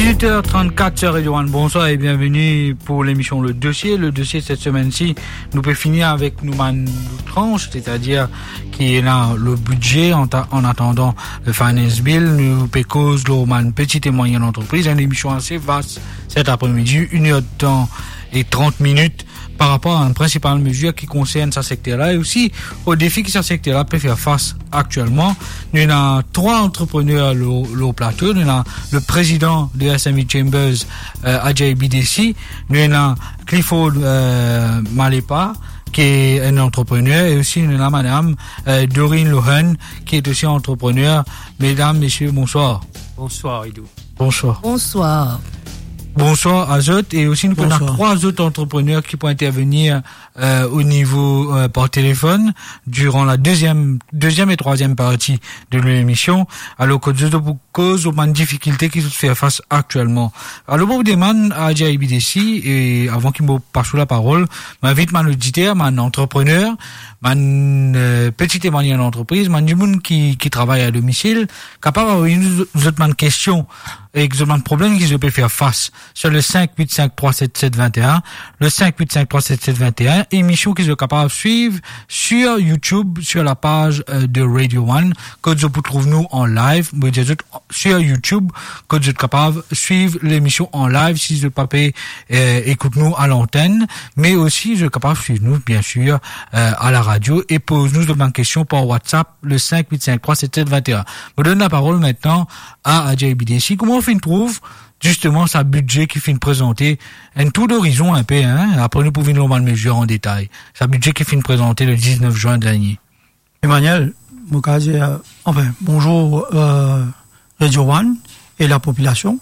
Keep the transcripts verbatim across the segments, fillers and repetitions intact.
dix-huit heures trente-quatre sur Radio One. Bonsoir et bienvenue pour l'émission Le Dossier. Le dossier cette semaine-ci, nous peut finir avec nous tranche, c'est-à-dire qui est là le budget en, ta- en attendant le Finance Bill. Nous peut cause le petite et moyenne entreprise. Une émission assez vaste cet après-midi, une heure de temps et trente minutes par rapport à une principale mesure qui concerne ce secteur-là et aussi aux défis que ce secteur-là peut faire face actuellement. Nous avons trois entrepreneurs au plateau. Nous avons le président de S M E Chambers, euh, Ajay Bidesi. Nous avons Clifford euh, Malepa, qui est un entrepreneur, et aussi nous avons madame euh, Doreen Lohan, qui est aussi entrepreneur. Mesdames, messieurs, bonsoir. Bonsoir, Idou. Bonsoir. Bonsoir. Bonsoir à eux et aussi nous avons trois autres entrepreneurs qui pourront intervenir euh, au niveau euh, par téléphone durant la deuxième deuxième et troisième partie de l'émission. Alors que de cause aux difficultés qui se fait face actuellement. Alors pour demander à Ajay Bidesi et avant qu'il me passe la parole, m'invite mon auditeur, mon entrepreneur, mon euh, petite et moyenne entreprise, mon du monde qui qui travaille à domicile, capable d'avoir une autre question et exactement problème qu'ils peuvent faire face sur le cinq huit cinq trois sept sept deux un, le cinq huit cinq trois sept sept deux un, émission qu'ils sont capables de suivre sur YouTube, sur la page euh, de Radio One, que vous pouvez trouver nous en live, sur YouTube, que vous êtes capable de suivre l'émission en live si vous pas euh, écoute nous à l'antenne, mais aussi vous êtes capable de suivre nous, bien sûr, euh, à la radio et pose nous de questions par WhatsApp, le cinq huit cinq trois sept sept deux un. Je donne la parole maintenant à Ajay Bidesi. Comment on trouve justement sa budget qui finit présenter un tour d'horizon un peu, hein. Après nous pouvons nous le mesure en détail. Sa budget qui finit présenter le dix-neuf juin dernier. Emmanuel, euh, enfin, bonjour euh, Radio One et la population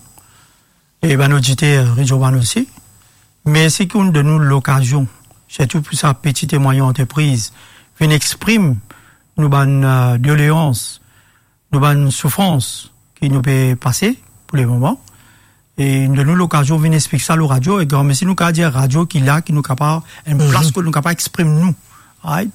et ben auditeurs Radio One aussi. Mais c'est qu'on donne nous l'occasion, surtout pour sa petite et moyenne entreprise, qu'on exprime nos bonnes euh, doléances, nos bonnes souffrances qui nous peut passer pour le moment. Et nous donnons l'occasion de venir expliquer ça à la radio. Et grand merci nous qu'à dire radio qui là, qui nous capable, une mm-hmm. place que nous capable d'exprimer nous. Right?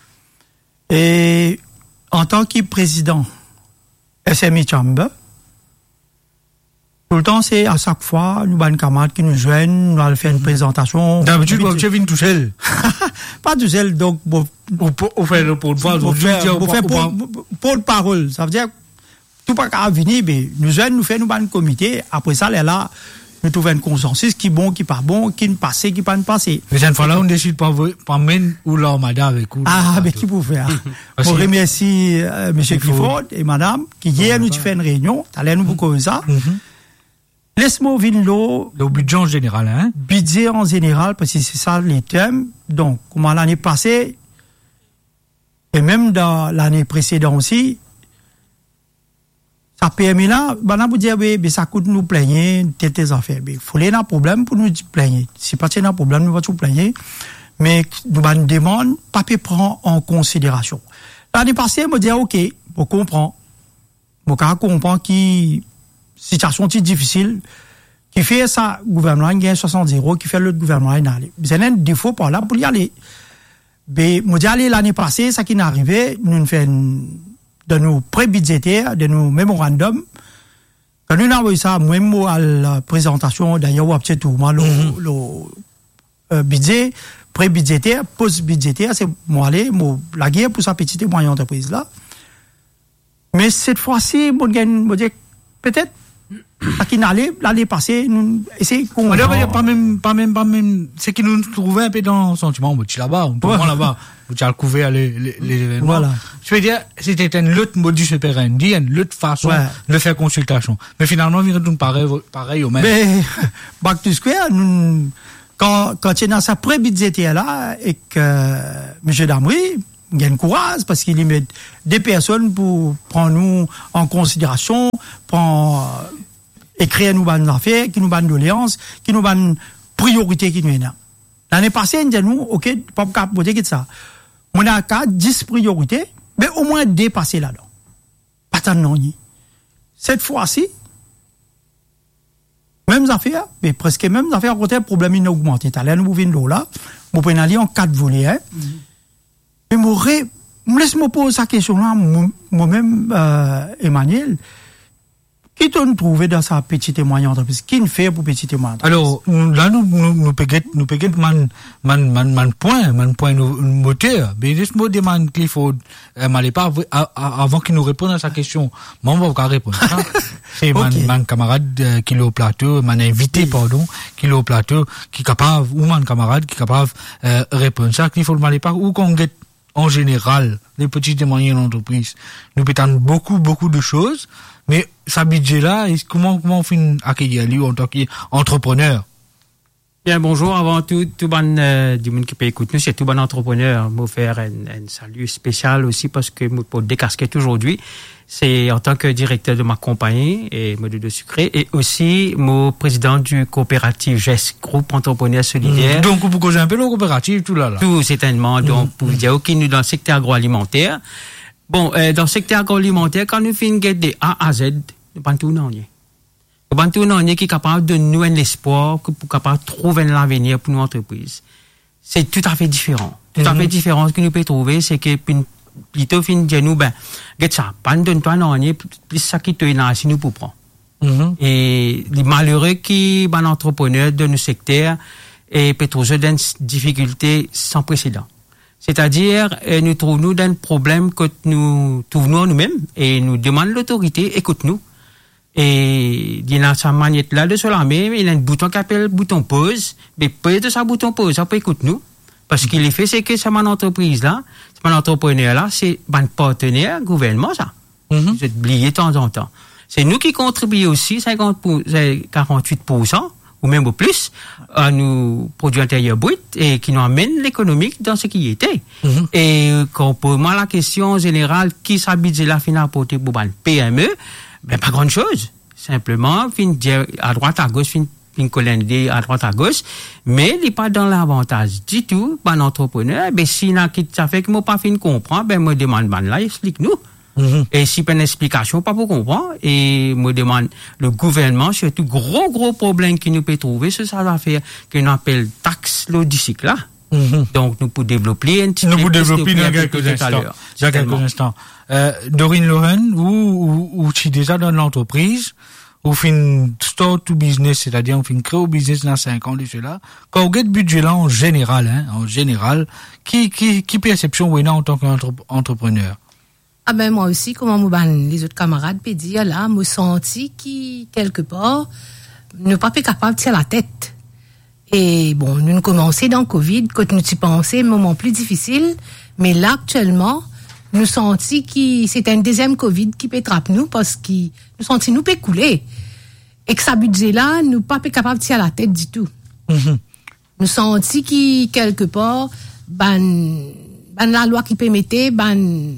Et en tant que président S M E Chamber, tout le temps, c'est à chaque fois, nous avons une camarade qui nous joignent, nous allons faire une présentation. D'habitude, tu viens tout seul. Pas tout seul, donc, bon, on fait le porte-parole, on fait porte-parole. Ça veut dire, tout pas qu'à venir, mais nous jeunes, nous faisons un comité. Après ça, là, nous trouvons un consensus qui est bon, qui n'est pas bon, qui ne passe, qui ne pas passé. Mais cette fois-là, on décide pas, pas même ou là, madame, avec vous. Ah, mais qui peut faire? Je remercie, euh, M. Clifford et madame, qui hier, nous fait une réunion. Allez, nous vous causer ça. Laisse-moi venir l'eau. Le budget en général, hein? Budget en général, parce que c'est ça les thèmes. Donc, comme l'année passée, et même dans l'année précédente aussi, ça permet là, ben vous dire, oui, ça coûte nous plaigner, telles tes affaires. Il faut aller dans un problème pour nous plaigner. Si pas un problème, nous va tout plaigner. Mais nous avons une demande, papier prend en considération. L'année passée, me dire, ok, on comprend. On comprend qui, situation si difficile, qui fait ça, gouvernement gagne soixante euros, qui fait l'autre gouvernement y aller. C'est un défaut par là pour y aller. Mais, me dire, l'année passée, ça qui n'est arrivé, nous fait une, de nos pré-budgétaires, de nos mémorandums. Quand nous avons ça, même à la présentation, d'ailleurs, on a peut-être tout, le, mm-hmm. le euh, budget, pré-budgétaire, post-budgétaire, c'est moi aller, moi, la guerre pour sa petite et moyenne entreprise là. Mais cette fois-ci, moi, je dis, peut-être, à qui n'allait, l'année passée, nous, essayons qu'on... Pas même, pas même, pas même, c'est qui nous trouvait un peu dans le sentiment, on est là-bas, on peut prendre là-bas. Tu as couvert les, les, les événements. Voilà. Je veux dire, c'était une autre modus operandi, une autre façon ouais. de faire consultation. Mais finalement, il retourne pareil, pareil au même. Mais, back to square, nous, quand, quand il est dans sa pré-budgétaire là, et que, euh, M. Damry, il y a une courage, parce qu'il y met des personnes pour prendre nous en considération, prendre, euh, écrire nous bonnes affaires, qui nous bonnes doléances, qui nous bonnes priorités qui nous est là. L'année passée, on dit nous, ok, pas pour capoter que ça. On a qu'à dix priorités, mais au moins dépasser là-dedans. Pas tant non. Cette fois-ci, mêmes affaires, mais presque mêmes affaires, côté problème il a augmenté. T'as l'air nous venir l'eau là, vous pouvez aller en quatre volets, hein. Mm-hmm. Mais moi, laisse-moi poser sa question là, moi-même, euh, Emmanuel, Qui t'ont trouvé dans sa petite et moyenne entreprise? Qui ne fait pour petite et moyenne entreprise? Alors, là, nous, nous, nous péguons, nous péguons, man, man, man, man point, man point moteur. Mais juste me demande Clifford, euh, m'allez pas, avant qu'il nous réponde à sa question. Moi, on va pas répondre. C'est man, okay. man camarade, euh, qui est au plateau, man invité, oui. pardon, qui est au plateau, qui est capable, ou man camarade, qui est capable, euh, répondre ça. Clifford, m'allez pas, ou qu'on get, en général, les petites et moyennes entreprises, nous pétons beaucoup, beaucoup de choses. Mais ce budget-là, comment, comment on fait accueillir lui en tant qu'entrepreneur? Bien, bonjour. Avant tout, tout bon, euh, du monde qui peut écouter nous, c'est tout bon entrepreneur. Moi, faire un, un salut spécial aussi parce que pour des casquettes aujourd'hui, c'est en tant que directeur de ma compagnie et mode de sucré et aussi mon président du coopérative G E S, groupe entrepreneur solidaire. Mmh. Donc, vous causez un peu le coopérative, tout là, là. Tout, certainement. Mmh. Donc, pour vous dire, ok, nous, dans le secteur agroalimentaire, bon, euh, dans le secteur agroalimentaire, quand nous faisons des A à Z, nous ne tout non. Nous ne tout non qui est capable de nous un espoir, pour capable de trouver l'avenir pour nos entreprises. C'est tout à fait différent. Tout mm-hmm. à fait différent. Ce que nous pouvons trouver, c'est que plutôt fin de nous, ben, regarde ça, pas de toi non, plus ça qui te est si nous pour prendre. Mm-hmm. Et les malheureux qui, ben, entrepreneurs de nos secteurs, et peut trouver des difficultés sans précédent. C'est-à-dire, euh, nous trouvons dans un problème que nous trouvons nous-mêmes et nous demandons l'autorité, écoute-nous. Et il y a sa manette là de se la mettre, il y a un bouton qui appelle bouton pause, mais peu de ça bouton pause, ça peut écoute-nous. Parce qu'il est fait, c'est que c'est mon entreprise là, c'est mon entrepreneur là, c'est mon partenaire gouvernement ça. Mm-hmm. Vous êtes oublié de temps en temps. C'est nous qui contribuons aussi cinquante pour, quarante-huit pour cent. Ou même au plus, à nos produits intérieurs bruts et qui nous amène l'économique dans ce qui était. Mm-hmm. Et quand pour moi la question générale, qui s'habite la fin apporter pour le P M E, ben pas grand chose. Simplement, fin dire à droite à gauche, fin, fin colonne à droite à gauche, mais il n'est pas dans l'avantage du tout, ben entrepreneur, ben si n'a qui ça fait que moi pas fin comprendre, ben me demande ben là, explique-nous. Mm-hmm. Et si pas une explication, pas pour comprendre, et me demande le gouvernement, surtout gros gros problème qui nous peut trouver, c'est ça va faire qu'on appelle taxe logistique là. Mm-hmm. Donc nous pouvons développer un petit peu. Nous pouvons développer dans quelques instants. Dans quelques instants. Euh, Dorine Loren, ou ou ou tu déjà dans l'entreprise, ou fin start to business, c'est-à-dire on fin créer au business dans cinq ans de cela. Quand on get budget là en général, hein, en général, qui qui qui perception vous en tant qu'entrepreneur? Ah ben moi aussi, comme les autres camarades peuvent dire, là, me senti qui, quelque part, ne pas être capable de tirer la tête. Et bon, nous nous commençons dans le Covid, quand nous y pensons, moment plus difficile, mais là, actuellement, nous senti que c'est un deuxième Covid qui peut trapper nous, parce que nous senti nous peut couler. Et que ça budget là, nous pas capable de tirer la tête du tout. Mm-hmm. Nous senti qui, quelque part, ben, ben la loi qui permettait, ben,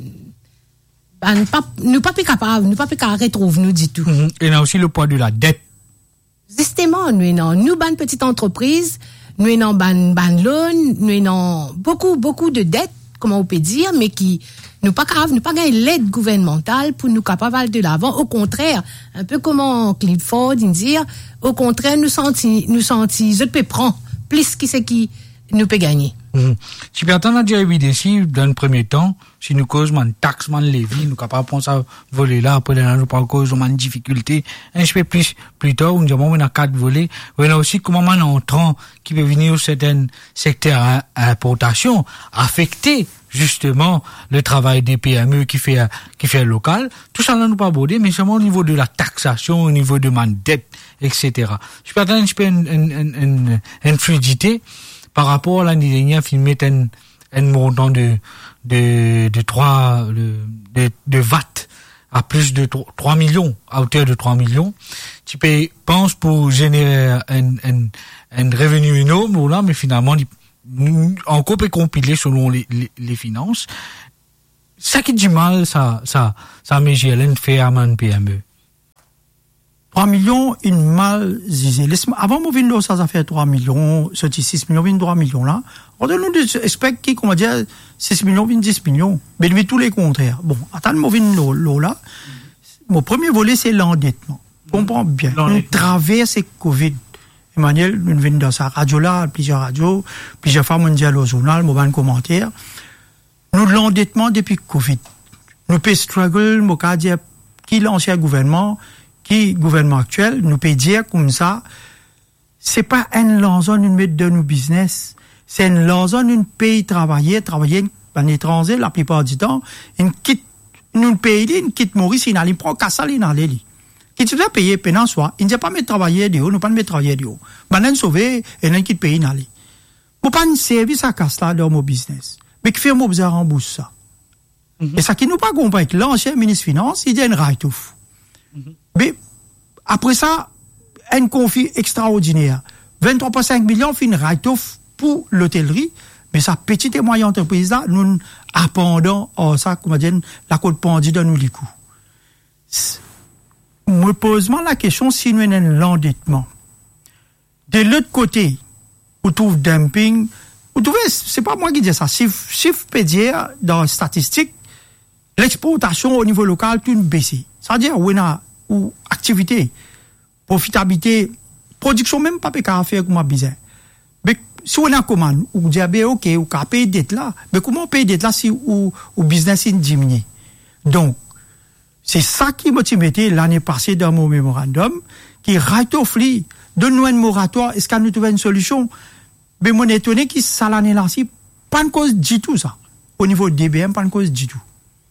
Ben, pas, nous pas plus capables, nous pas plus capables de retrouver nous du tout. Mm-hmm. Et là aussi le poids de la dette. Justement, nous non, nous ban petite entreprise, nous non ban ban loan, nous non beaucoup beaucoup de dettes, comment on peut dire, mais qui nous pas capables, nous pas gagner l'aide gouvernementale pour nous capables de l'avant. Au contraire, un peu comme Clifford dire, au contraire, nous senti, nous senti, je peux prendre plus qui c'est qui nous peut gagner. Mm-hmm. Si personne a déjà évidemment, dans le premier temps, si nous causons une taxe, une lévie, nous capables de penser à voler là, après nous pas cause une difficulté, un peu plus, plus tard, nous avons une quatre volets, on a aussi comment un entrant qui peut venir au certain secteur à importation, affecter, justement, le travail des P M E qui fait, qui fait local. Tout ça, là, nous pas aborder, mais seulement au niveau de la taxation, au niveau de ma dette, et cetera. Je peux attendre un peu une, une, une, une fluidité, par rapport à l'année dernière, filmer un, un montant de, de, de trois, de, de, de V A T à plus de trois millions, à hauteur de trois millions. Tu peux, penses pour générer un, un, un revenu énorme, ou là, mais finalement, encore peut compiler selon les, les, les finances. Ça qui dit mal, ça, ça, ça, M. G L N fait à un P M E. trois millions, une mal zizé. Avant, moi, vin ça, ça fait trois millions, sorti six millions, vin trois millions, là. On nous expecte qui, comment dire, six millions, vin dix millions. Mais lui, tous les contraires. Bon, attends, moi, vin l'eau, là. Mon premier volet, c'est l'endettement. Comprends bien. On traverse le Covid. Emmanuel, nous venons dans sa radio là, plusieurs radios, plusieurs fois mondiales au journal, moi, un commentaire. Nous, l'endettement depuis Covid. Nous, peut struggle, moi, dire, qui l'ancien gouvernement, qui gouvernement actuel nous peut dire comme ça, c'est pas une lanzon une mettre de nos business, c'est une lanzon une pays travailler, travailler en étranger la plupart du temps, une quitte nous pays une quitte Maurice, il n'allait pas casser il n'allait li. Qui tu dois payer pendant soi, il ne pas mettre travailler de haut, nous pas mettre travailler de haut. Maintenant sauver et non quitte pays n'allait. Pour pas un service à casse là dans mon business. Mais qui fait mon besoin rembourse ça. Mm-hmm. Et ça qui nous pas comprendre que l'ancien ministre finance, il dit un write-off. Mm-hmm. Mais après ça, un conflit extraordinaire. vingt-trois virgule cinq millions fait une write-off pour l'hôtellerie, mais sa petite et moyenne entreprise là, nous appendons oh, ça, comment dire, la côte pendue dans nous les coups. Me pose la question si nous avons l'endettement. De l'autre côté, on trouve dumping. Vous trouvez, c'est pas moi qui dis ça. Chiffre, chiffre peut dire, dans la statistique, l'exportation au niveau local, tout baissé. C'est-à-dire, où on a, ou activité, profitabilité, production même pas qu'à faire comme bizarre. Mais, si on a commande, ou dire, ben, ok, ou qu'à payer dette là, mais comment payer dette là si, ou, ou business in diminue? Donc, c'est ça qui m'a mis l'année passée dans mon mémorandum, qui write-off li, donne-nous un moratoire, est-ce qu'on nous trouve une solution? Mais mon étonné qui ça l'année là, si, pas de cause du tout ça. Au niveau de D B M, pas de cause du tout.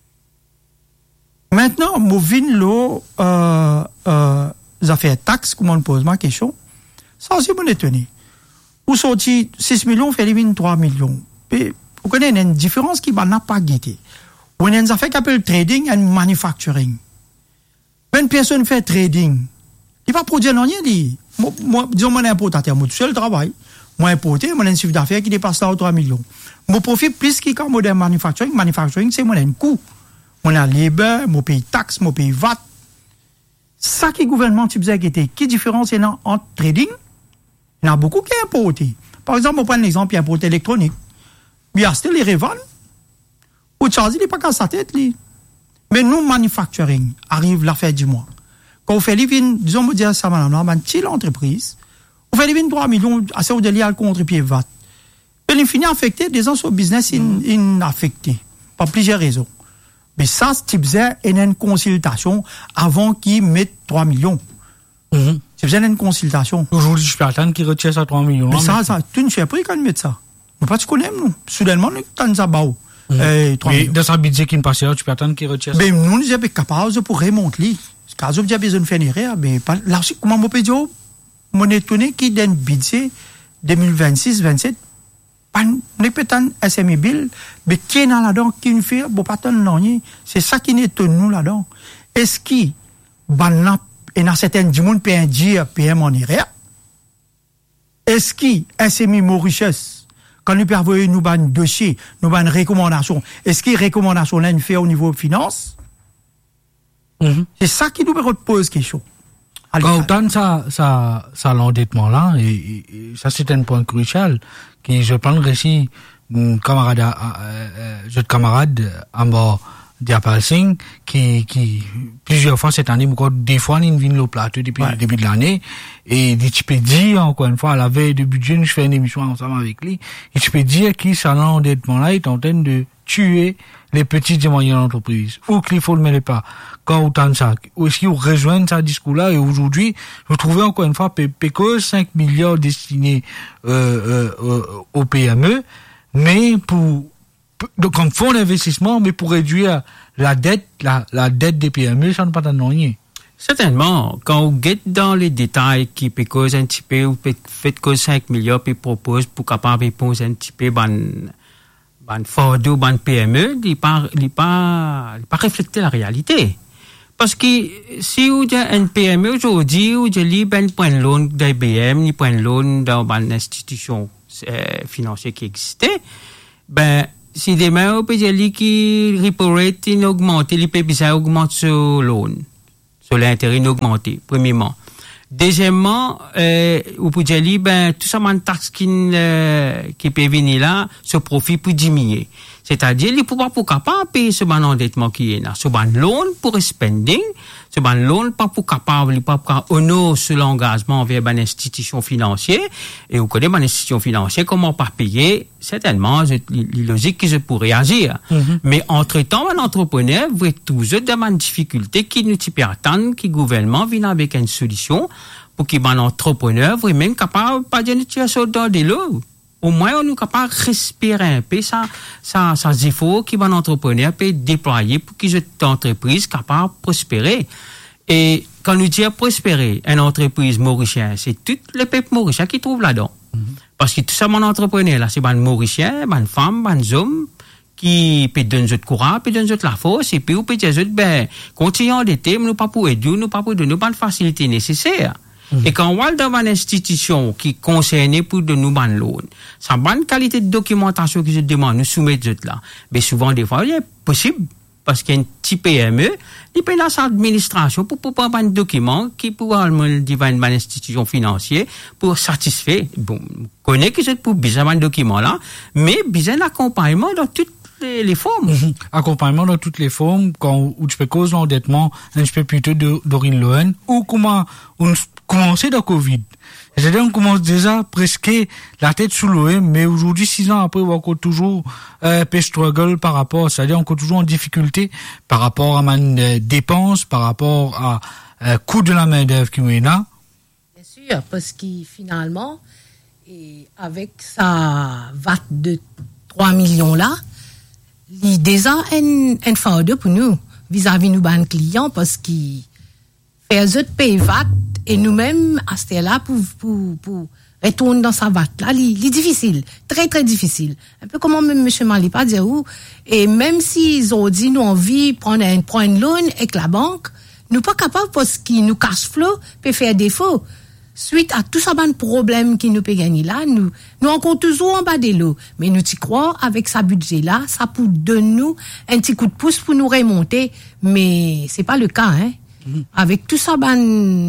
Maintenant, mon vin l'eau, euh, euh, affaires taxes, comment on pose ma question? Ça aussi, mon étonné. Ou sorti six millions, fait vingt-trois millions. Et, vous connaissez une différence qui n'a pas guetté. On a une affaire qui s'appelle trading and manufacturing. Une personne fait trading. Il va produire rien, dit. Moi, disons, mon importateur, moi, tout seul travail. Moi, importé, mon un chiffre d'affaires qui dépasse là trois millions. Mon profit plus qu'il y a modèle manufacturing. Manufacturing, c'est mon un coût. On a labor, mon pays taxe, mon pays V A T. Ça qui gouvernement, tu faisais qui était, qui différence il y a entre trading? Il y en a beaucoup qui est importé. Par exemple, on prend un exemple, il y a importé électronique. Il y a still les revendent. Ou Charles, il n'est pas qu'à sa tête, lui. Mais nous, manufacturing, arrive l'affaire du mois. Quand on fait les vignes, disons, on dit ça, madame, là, une petite entreprise, on fait les vignes trois millions, assez au délire à contre-pied V A T. Et les finit affectés, des gens sur le business, ils in affectés. Par plusieurs raisons. Mais ça, c'est faisait une consultation avant qu'ils mettent trois millions. Mm-hmm. C'est faisait une consultation. Aujourd'hui, je peux attendre qu'ils retirent ça trois millions. Mais ça, ça, tu ne sais pas quand ils mettent ça. Mais pas tu connais, nous. Soudainement, nous, t'en ça bas. Mmh. Euh, mais dans sa budget qui ne passe pas, tu peux attendre qu'il retire ça. Mais nous, nous sommes capables pour remonter. Parce que nous avons besoin de faire une erreur. Mais là aussi, comment on peut dire, mon étonné qui donne budget deux mille vingt-six vingt-sept, on n'est pas tant S M I bill, mais qui est là-dedans, qui nous fait, bon, pas tant non, c'est ça qui nous étonne nous là-dedans. Est-ce qu'il y a certaines du monde peut dire P M en erreur? Est-ce qu'il S M I Mauritius? Quand nous pouvons nous ban dossier, nous ban recommandation, est-ce qu'il y a une recommandation là, une fait au niveau finance? Mm-hmm. C'est ça qui nous pose question. Quand autant ça, ça, ça l'endettement là, et, et, et ça c'est un point crucial, qui je prends le récit, mon camarade, euh, euh, jeune camarade, en bas, Diapal Singh, qui, qui, plusieurs fois cette année, encore des fois, il vient au plateau depuis ouais. le début de l'année, et tu peux dire, encore une fois, à la veille de budget, je fais une émission ensemble avec lui, et tu peux dire que ça l'endettement là est en train de tuer les petites et moyennes entreprises, ou qu'il faut le mettre pas, quand autant de ça, ou est-ce qu'il rejoint ce discours-là, et aujourd'hui, je trouvais encore une fois, que cinq milliards destinés, euh, euh, aux P M E, mais pour, donc comme fonds d'investissement, mais pour réduire la dette, la, la dette des P M E, ça ne pas t'en rien. Certainement, quand on guette dans les détails qui peut cause un petit peu, ou peut fait cause cinq milliards, puis propose pour capable répondre un petit peu, ban, ban fardeau, ban P M E, il pas, il pas, il pas refléter la réalité. Parce que si vous avez un P M E aujourd'hui, vous avez un point de loan d'I B M, ni point de loan dans une institution euh, financière qui existait, ben, si demain, on peut dire qui repo rate augmente, les P B C augmente sur loan, sur l'intérêt augmenté, premièrement. Deuxièmement, euh, on peut dire, ben, tout ça, une taxe qui, euh, qui peut venir là, ce profit peut diminuer. C'est-à-dire, il ne peut pas pour capable payer ce bon endettement qui est là. Ce bon loan pour spending, c'est ban loan pas pour capable pas pour honorer ce l'engagement envers ban institution financière et vous connaissez ban institution financière comment pas payer certainement c'est logique que je pourrais agir mm-hmm. mais entre-temps un entrepreneur vous toujours de ban difficulté qui nous type attendre que gouvernement vienne avec une solution pour que ban entrepreneur vous même capable pas de situation dans de l'eau. Au moins, on est capable de respirer un peu ça, ça, ça efforts qui un entrepreneur peut déployer pour que cette entreprise capable de prospérer. Et quand nous disons prospérer, une entreprise mauricienne, c'est tout le peuple mauricien qui trouve là-dedans. Mm-hmm. Parce que tout ça, mon entrepreneur, là, c'est un mauricien, une femme, un homme, qui peut donner notre courant, peut donner notre la force, et puis, ou peut dire, ben, continuons d'été, nous pas pour aider, nous pas pour donner, pas de facilité nécessaire. Mm-hmm. Et quand on va dans une institution qui concerne pour de nous ban loan, sa bonne qualité de documentation que je demande, nous soumettre là. Mais souvent, des fois, il est possible, parce qu'il y a un petit P M E, il peut dans sa administration pour, pour prendre un document qui pourra dire une institution financière pour satisfaire. Bon, on connaît que c'est pour besoin d'un document là, mais besoin d'accompagnement dans toutes les, les formes. Mm-hmm. Accompagnement dans toutes les formes, quand, où tu peux causer l'endettement, un peu plutôt d'Orine Lohen, ou comment, on commencer dans Covid. C'est-à-dire, on commence déjà presque la tête sous l'eau, mais aujourd'hui, six ans après, on va encore toujours, euh, struggle par rapport, c'est-à-dire, on est toujours en difficulté par rapport à ma euh, dépense, par rapport à, euh, coût de la main-d'œuvre qui est là. Bien sûr, parce que finalement, et avec sa V A T de trois millions là, il y a déjà un, un fardeau pour nous, vis-à-vis de nos clients, parce qu'ils fait eux payer V A T, et nous-mêmes, à ce là pour, pour, pour retourner dans sa V A T là, c'est difficile, très très difficile. Un peu comme même M. Malipa dit où, et même s'ils ont dit nous envie de prendre un, prendre un loan avec la banque, nous pas capables parce qu'ils nous cash flow peut faire défaut. Suite à tout ça, ben, problème qui nous peut gagner là, nous, nous encore toujours en bas de l'eau. Mais nous t'y crois, avec sa budget là, ça peut donner nous un petit coup de pouce pour nous remonter. Mais c'est pas le cas, hein. Mm-hmm. Avec tout ça, ben,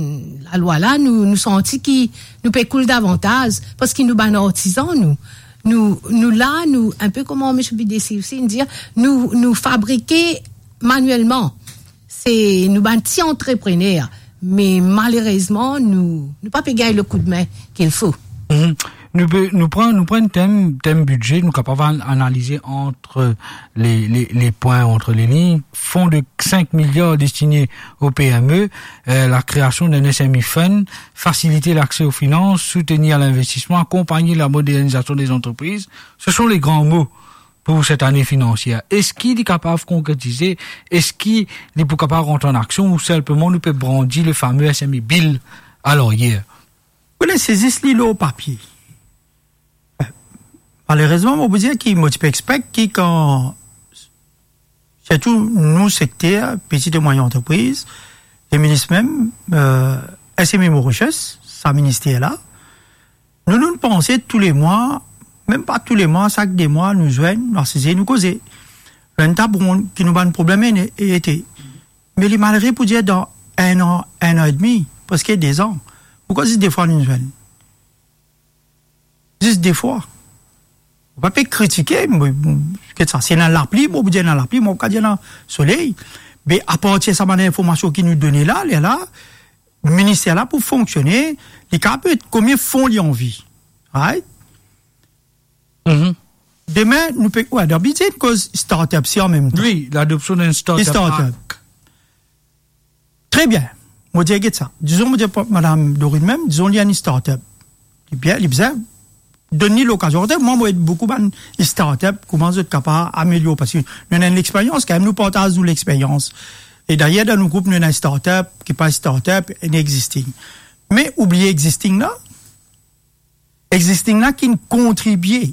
la loi là, nous, nous sentons qu'il nous peut couler davantage, parce qu'il nous ban artisans, nous. Nous, nous là, nous, un peu comme M. Bidessi aussi, nous dire, nous, nous fabriquer manuellement. C'est, nous ban petits entrepreneurs. Mais malheureusement, nous, nous pas payer le coup de main qu'il faut. Mm-hmm. Nous, nous prenons, nous prenons thème, thème budget, nous capables d'analyser entre les, les, les points, entre les lignes. Fonds de cinq milliards destinés aux P M E, euh, la création d'un S M I Fund, faciliter l'accès aux finances, soutenir l'investissement, accompagner la modernisation des entreprises. Ce sont les grands mots pour cette année financière. Est-ce qu'il est capable de concrétiser? Est-ce qu'il est capable de rentrer en action ou simplement nous peut brandir le fameux S M I Bill à l'arrière? Vous voulez saisir ce au papier. Malheureusement, on peut dire qu'il m'a expect que quand, surtout nous, secteurs, petites et moyennes entreprises, les ministres même, euh, S M I Mauritius, sa ministère là, nous nous pensons tous les mois, même pas tous les mois, chaque des mois, nous joignent, nous saisir, nous causer. Un tabou qui nous a un problème été. Mais les malheureux pour dire dans un an, un an et demi, parce qu'il y a des ans. Pourquoi c'est des fois nous joignent? Juste des fois. On va pas critiquer, que ça, c'est dans l'appli, moi, vous dites dans l'appli, moi, vous dites dans le soleil. Mais à partir de ça, l'information qui nous donne là, là, là, le ministère là, pour fonctionner, les cas peut être combien de fonds il y a envie. Right? Mm-hmm. Demain, nous peut, ouais, d'habitude, c'est une cause start-up, c'est en même temps. Oui, l'adoption d'un start-up. start-up. Très bien. Moi, je dis ça. Disons, moi, je dis, madame Dorine même, disons, il y a une start-up. Et bien, il y a donner l'occasion. Moi, moi, beaucoup de start-up, comment vous êtes capable d'améliorer, parce que nous avons l'expérience, quand même, nous partageons l'expérience. Et d'ailleurs, dans nos groupes, nous avons une start-up, qui n'est pas une start-up, une existing. Mais, oubliez existing là, existing là qui contribue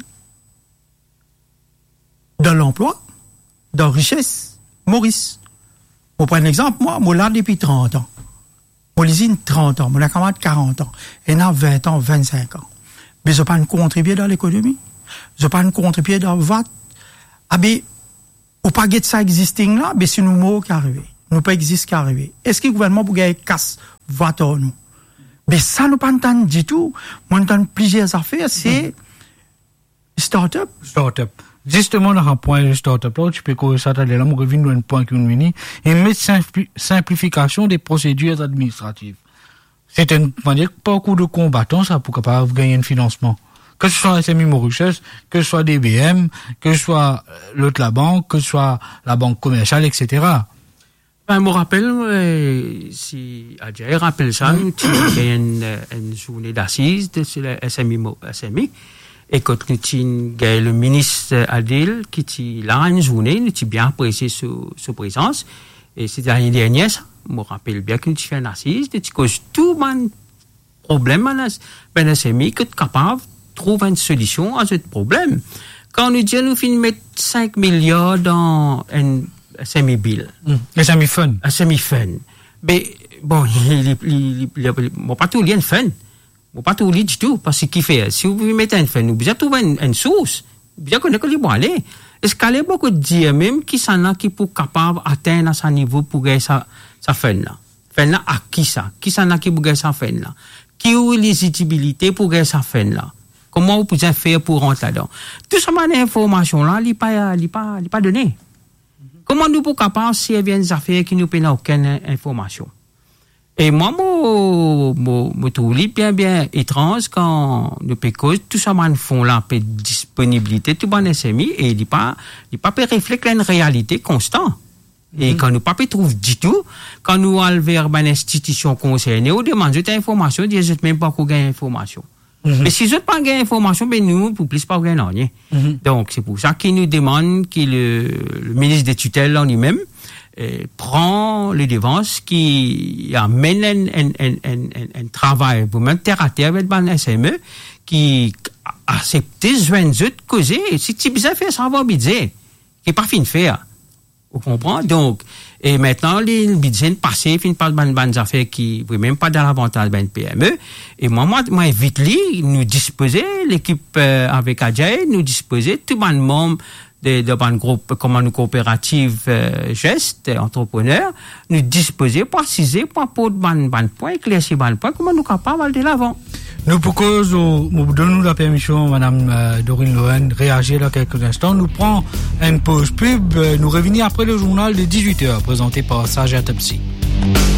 dans l'emploi, dans la richesse. Maurice. On prend un exemple, moi, moi là depuis trente ans. Moi, l'usine trente ans, moi, la camarade quarante ans. Et là, vingt ans, vingt-cinq ans. Mais je ne pas contribuer dans l'économie. Je ne pas contribuer dans le V A T. Ah, ben, ou pas get ça existing là, ben, c'est nous mots qui arrivent. Nous pas existe qui arrivent. Est-ce que le gouvernement pour gagner casse V A T en nous? Mais ça, nous pas entendre du tout. Moi, entendre plusieurs affaires, c'est start-up. Start-up. justement, dans un point de start-up, là, tu peux que ça t'aide là, mon revenu dans un point qui est et mettre simplification des procédures administratives. C'est un, on va dire, parcours de combattant, ça, pour capable gagner un financement. Que ce soit S M I Mauritius, que ce soit D B M, que ce soit l'autre la banque, que ce soit la banque commerciale, et cetera. Ben, je me rappelle, euh, si Adjaye rappelle ça, nous avons une, une journée d'assises de sur la S M I, S M I, et quand nous avons le ministre Adil qui était là une journée, nous avons bien apprécié sa présence, et c'est l'année dernière, je me rappelle bien que nous avons fait une assise, nous avons causé tout le problème dans la S M I, que nous sommes capables de trouver une solution à ce problème. Quand nous disons, nous finissons mettre cinq milliards dans une S M I bill. Mm. S M I fun. S M I fun. Mais, bon, il, il, il, il, pas tout lien fun. Pas tout lien du tout. Parce qu'il fait, si vous mettez un fun, vous devez trouver une, une source. Bien qu'on ait que les bois aller. Est-ce qu'il y a beaucoup de dire même qui s'en a qui pour capable atteindre à ce niveau pour gagner sa, sa fun là? Fun là, à qui ça? Qui s'en a qui pour gagner sa fun là? Qui a l'éligibilité pour gagner sa fun là? Comment vous pouvez faire pour rentrer là-dedans? Tout ça, cette information là, il n'est pas, il pas, il pas donné. Comment nous pouvons capables si il y a des affaires qui nous prennent aucune information? Et moi, moi, moi, moi, trouve bien, bien étrange quand nous pécons, tout ça, man, font là, peu de disponibilité, tout bon S M I, et il n'est pas, il pas peut refléter une réalité constante. Et mm-hmm. quand nous pas peut trouver du tout, quand nous allons vers une institution concernée, on demande cette information, on dit, même pas qu'on gagne information. Mm-hmm. Mais si je n'ai pas gagné l'information, ben nous, pour plus pas gagner rien. Mm-hmm. Donc, c'est pour ça qu'il nous demande que le, le ministre des tutelles en lui-même eh, prend les devances, qui amène un, un, un, un, un, un travail, pour même terre à terre avec le S M E, qui accepte joindre de causer. Si tu bien fait ça, va budget, qui n'est pas fin de faire. Vous comprenez? Donc, et maintenant, les budgets passés, finissent par de bonnes affaires qui, oui, même pas dans l'avantage d'une P M E. Et moi, moi, moi, vite, li, nous disposer, l'équipe, euh, avec Adjaye, nous disposer, tout le monde, de, de ban groupe, comment nous coopératives, euh, gestes, entrepreneurs, nous disposer, préciser, pour apporter ban, ban point, éclaircir ban point, comment nous capables d'aller de l'avant. Nous, pour cause, nous donnons la permission, Madame euh, Dorine Lohan, réagir dans quelques instants. Nous prenons une pause pub. Nous revenons après le journal de dix-huit heures, présenté par Serge Atepsi.